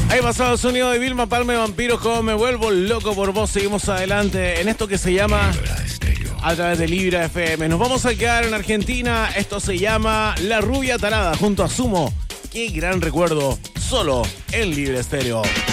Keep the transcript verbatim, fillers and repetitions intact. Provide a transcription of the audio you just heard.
Ahí pasado el sonido de Vilma Palma de Vampiros con Me Vuelvo Loco por Vos. Seguimos adelante en esto que se llama A través de Libra F M. Nos vamos a quedar en Argentina. Esto se llama La Rubia Tarada junto a Sumo. Qué gran recuerdo, solo en Libre Estéreo.